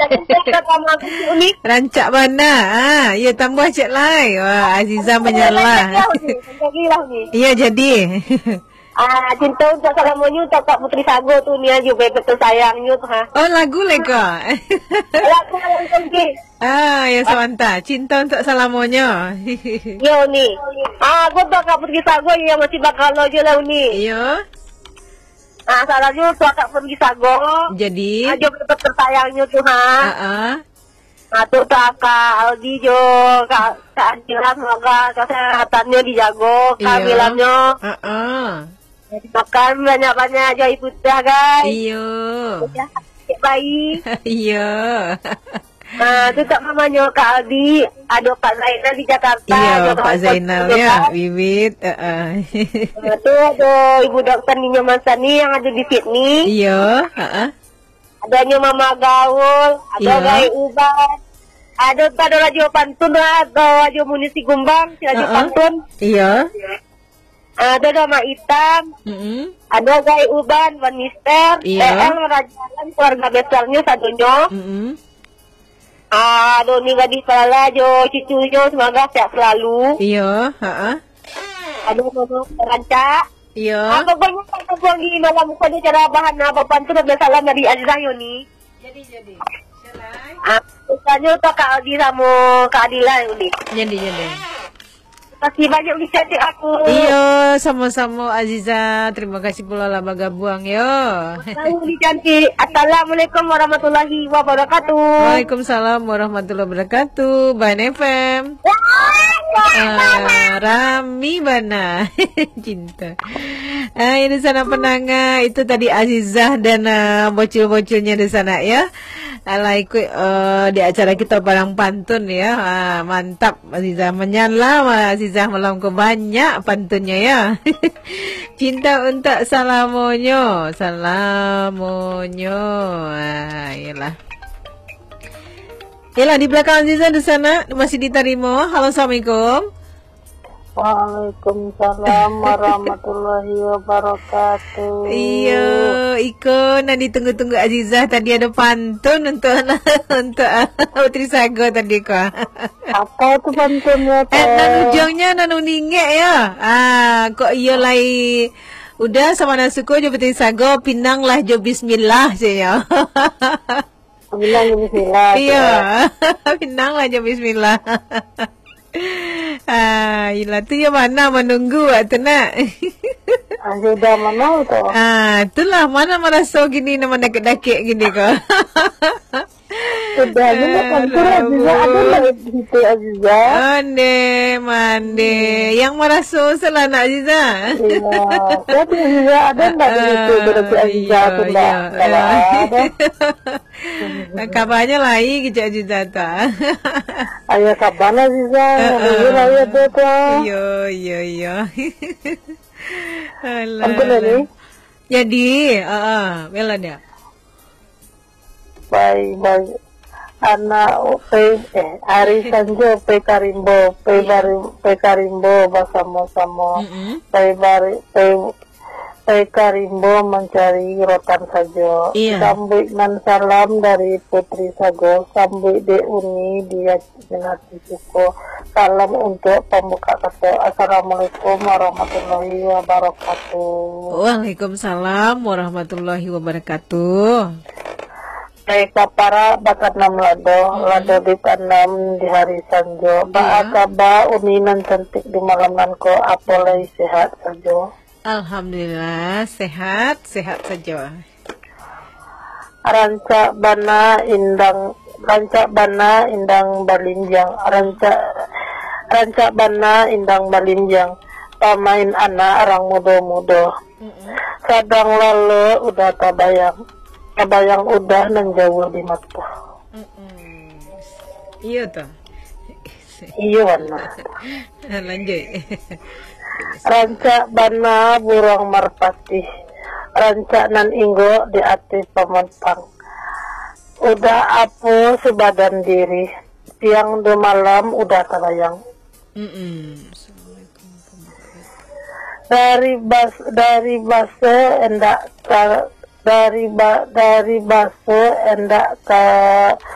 Rancak mana? Ya tambah cek lai. Wah, Aziza menyalah. Iya jadi. Cinta untuk salamonyo untuk Kak Putri Sago tu ni aja bebek tersayangnya tu ha. Oh lagu leka. Lagu lagi. Ya semanta. Cinta untuk salamonyo. Yo ni. Aku untuk Kak Putri Sago yang masih bakal lo je lah ni. Yo. Salahnya untuk Kak Putri Sago. Jadi. Aja bebek tersayangnya tu ha. Tu Kak Aldi jo, Kak Anjila semoga kesehatannya dijago, kehamilannya. Makan banyak-banyak aja ibu dah guys. Iyo. Baik. Iyo. Tu tak mamanya Kak Aldi, ada Pak Zainal di Jakarta. Iya, Pak Zainal ya, Bibit. Tu ada Ibu Dokter Nino Mansani yang ada di Sydney. Iya, Adanya Mama Gaul, ada Gai Uban. Ada Radio Pantun lah, ada Radio Munisi Gumbang, Radio Pantun. Iya. Ada Mak Itam, ada Gai Uban, Van Mister, Rajalan, keluarga besarnya sadonyo. Ada ni gadis pala jo, cucunya semoga sehat selalu. Iya, Ada Mama Rancak. Iya. Pokoknya aku di malam muka dia cara bahan apa pantun dan salam dari Aziza Yoni. Jadi. Bukannya untuk Kak Aldi sama Kak Adila Yoni. Jadi. Terima kasih banyak bisa cek aku. Iya, sama-sama Aziza. Terima kasih pula lah baga buang yo. Selalu cantik. Assalamualaikum warahmatullahi wabarakatuh. Waalaikumsalam warahmatullahi wabarakatuh. Ban FM. Rami Bana. Cinta. Ini sana penanga. Itu tadi Azizah dan bocil-bocilnya di sana ya. Ikut di acara kita Padang Pantun ya. Mantap Azizah menyala. Azizah malam ke banyak pantunnya ya. Cinta untuk salamonyo. Yalah. Yalah di belakang Azizah di sana masih diterima. Halo, assalamualaikum. Waalaikumsalam warahmatullahi wabarakatuh. Iya, Iko nak ditunggu-tunggu Azizah tadi ada pantun untuk Putri Sago tadi kok. Apa tu pantunnya? Nan ujungnya nanu ningek ya. Kok iya lai udah sama nasuku jo Putri Sago pinang lah jo bismillah saya. Bilang bismillah. Iya, pinang lah jo bismillah. Yelah tu yang mana menunggu waktu nak. Sudah mana tu? Itulah mana merasa gini nama dakik-dakik gini kau. Sudah juga kantor Aziza ada lagi itu Aziza. Mande. Yang merasa salah nak Aziza. Iya. Tapi Aziza ada tak itu berarti Aziza sudah. Kalau ada. Kabarnya lain gitu Aziza tak. Ayah kabar Aziza. Ayah tu tu. Iya. Alah. Jadi, bela dia. Baik. Anak Ari Sanjo Karimbo bersama-sama. Karimbo mencari rotan saja. Sambil nan salam dari Putri Sago sambil de Uni dia mengerti suko. Salam untuk pembuka kata. Assalamualaikum warahmatullahi wabarakatuh. Waalaikumsalam warahmatullahi wabarakatuh. Para bakat 6 lado ditanam di hari Sanjo. Akaba uninan cantik di malam nanko apolai sehat saja. Alhamdulillah sehat saja. Rancak bana indang balinjang. Rancak bana indang balinjang. Pamain anak orang muda-muda. Kadang lalu udah tabayang udah menjauh di mata. Iya toh. Iya warna. Lanjut. Rancak bana burung merpati. Rancak nan inggo di ati pemantang. Udah apu sebadan diri. Siang di malam udah terbayang. Dari base endak dari baso endak ke